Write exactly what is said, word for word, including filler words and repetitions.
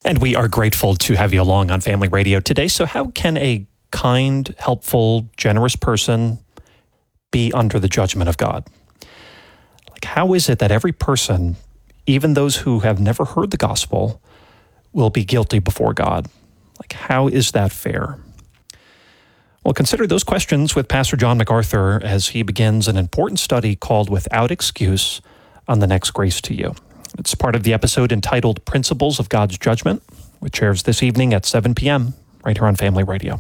And we are grateful to have you along on Family Radio today. So how can a kind, helpful, generous person be under the judgment of God? Like, how is it that every person, even those who have never heard the gospel, will be guilty before God? Like, how is that fair? Well, consider those questions with Pastor John MacArthur as he begins an important study called Without Excuse on the next Grace to You. It's part of the episode entitled Principles of God's Judgment, which airs this evening at seven p.m. right here on Family Radio.